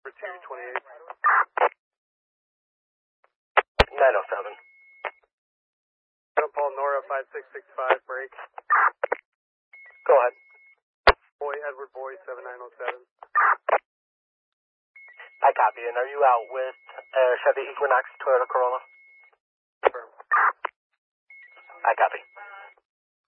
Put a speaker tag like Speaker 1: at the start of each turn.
Speaker 1: for 228.
Speaker 2: 907.
Speaker 1: Paul Nora 5665, break.
Speaker 2: Go ahead.
Speaker 1: Edward Boy 7907.
Speaker 2: I copy. And are you out with Chevy Equinox Toyota Corolla?
Speaker 1: Confirm.
Speaker 2: I copy.